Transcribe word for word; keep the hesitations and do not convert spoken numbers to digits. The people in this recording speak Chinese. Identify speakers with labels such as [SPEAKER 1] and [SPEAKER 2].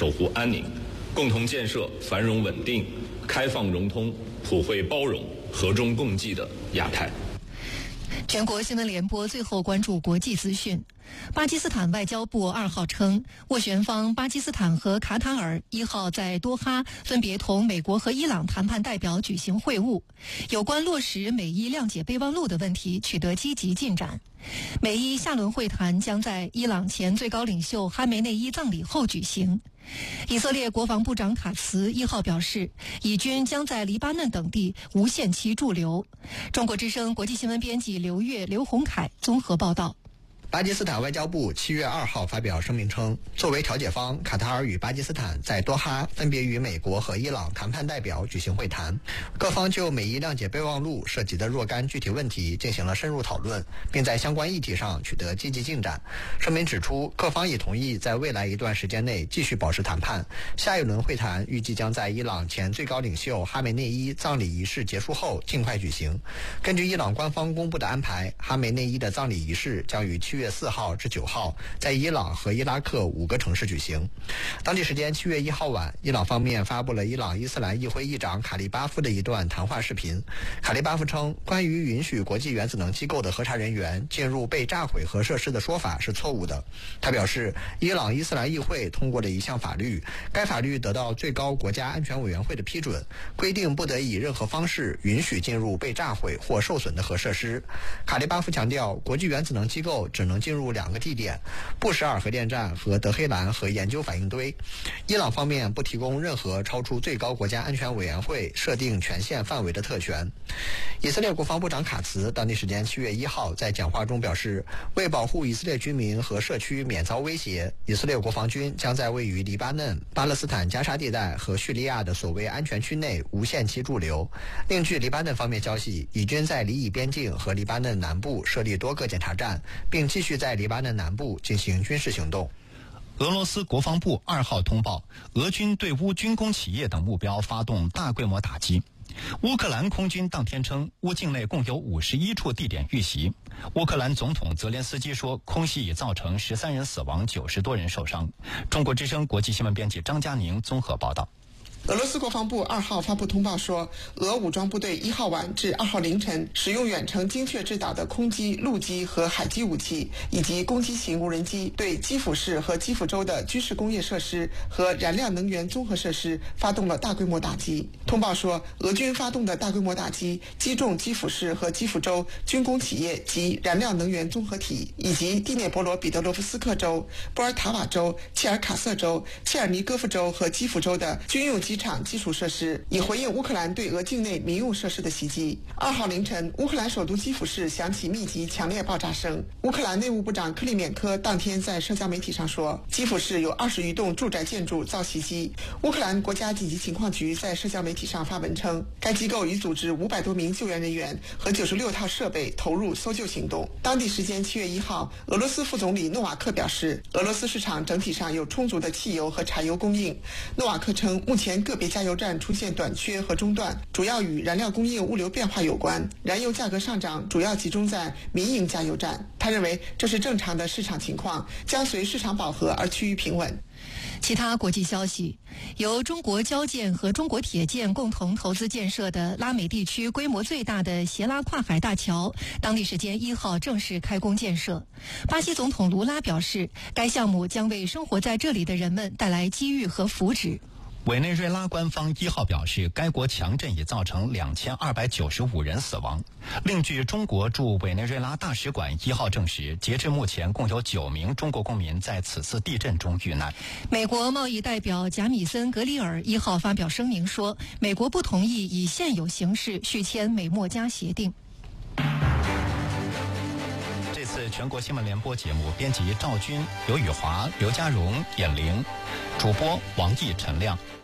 [SPEAKER 1] 守护安宁，共同建设繁荣稳定、开放融通、普惠包容、和衷共济的亚太。
[SPEAKER 2] 全国新闻联播最后关注国际资讯。巴基斯坦外交部二号称，斡旋方巴基斯坦和卡塔尔一号在多哈分别同美国和伊朗谈判代表举行会晤，有关落实美伊谅解备忘录的问题取得积极进展。美伊下轮会谈将在伊朗前最高领袖哈梅内伊葬礼后举行。以色列国防部长卡茨一号表示，以军将在黎巴嫩等地无限期驻留。中国之声国际新闻编辑刘越、刘洪凯综合报道。
[SPEAKER 3] 巴基斯坦外交部七月二号发表声明称，作为调解方，卡塔尔与巴基斯坦在多哈分别与美国和伊朗谈判代表举行会谈，各方就美伊谅解备忘录涉及的若干具体问题进行了深入讨论，并在相关议题上取得积极进展。声明指出，各方已同意在未来一段时间内继续保持谈判，下一轮会谈预计将在伊朗前最高领袖哈梅内伊葬礼仪式结束后尽快举行。根据伊朗官方公布的安排，哈梅内伊的葬礼仪式将于七月四号至九号在伊朗和伊拉克五个城市举行。当地时间七月一号晚，伊朗方面发布了伊朗伊斯兰议会议长卡利巴夫的一段谈话视频。卡利巴夫称，关于允许国际原子能机构的核查人员进入被炸毁核设施的说法是错误的。他表示，伊朗伊斯兰议会通过了一项法律，该法律得到最高国家安全委员会的批准，规定不得以任何方式允许进入被炸毁或受损的核设施。卡利巴夫强调，国际原子能机构只能进入两个地点，布什尔核电站和德黑兰核研究反应堆。伊朗方面不提供任何超出最高国家安全委员会设定权限范围的特权。以色列国防部长卡茨当地时间七月一号在讲话中表示，为保护以色列居民和社区免遭威胁，以色列国防军将在位于黎巴嫩、巴勒斯坦加沙地带和叙利亚的所谓安全区内无限期驻留。另据黎巴嫩方面消息，以军在黎以边境和黎巴嫩南部设立多个检查站，并继续在黎巴嫩南部进行军事行动。
[SPEAKER 4] 俄罗斯国防部二号通报，俄军对乌军工企业等目标发动大规模打击。乌克兰空军当天称，乌境内共有五十一处地点遇袭。乌克兰总统泽连斯基说，空袭已造成十三人死亡，九十多人受伤。中国之声国际新闻编辑张佳宁综合报道。
[SPEAKER 5] 俄罗斯国防部二号发布通报说，俄武装部队一号晚至二号凌晨使用远程精确制导的空机、陆基和海基武器，以及攻击型无人机，对基辅市和基辅州的军事工业设施和燃料能源综合设施发动了大规模打击。通报说，俄军发动的大规模打击击中基辅市和基辅州军工企业及燃料能源综合体，以及第聂伯罗彼得罗夫斯克州、波尔塔瓦州、切尔卡瑟州、切尔尼戈夫州和基辅州的军用机场基础设施，以回应乌克兰对俄境内民用设施的袭击。二号凌晨，乌克兰首都基辅市响起密集强烈爆炸声。乌克兰内务部长克里缅科当天在社交媒体上说，基辅市有二十余栋住宅建筑遭袭击。乌克兰国家紧急情况局在社交媒体上发文称，该机构已组织五百多名救援人员和九十六套设备投入搜救行动。当地时间七月一号，俄罗斯副总理诺瓦克表示，俄罗斯市场整体上有充足的汽油和柴油供应。诺瓦克称，目前个别加油站出现短缺和中断，主要与燃料供应物流变化有关。燃油价格上涨主要集中在民营加油站。他认为这是正常的市场情况，将随市场饱和而趋于平稳。
[SPEAKER 2] 其他国际消息，由中国交建和中国铁建共同投资建设的拉美地区规模最大的协拉跨海大桥，当地时间一号正式开工建设。巴西总统卢拉表示，该项目将为生活在这里的人们带来机遇和福祉。
[SPEAKER 4] 委内瑞拉官方一号表示，该国强震已造成两千二百九十五人死亡。另据中国驻委内瑞拉大使馆一号证实，截至目前共有九名中国公民在此次地震中遇难。
[SPEAKER 2] 美国贸易代表贾米森·格里尔一号发表声明说，美国不同意以现有形式续签美墨加协定。
[SPEAKER 4] 这次全国新闻联播节目编辑赵军、刘宇华、刘家荣、演玲，主播王毅、陈亮。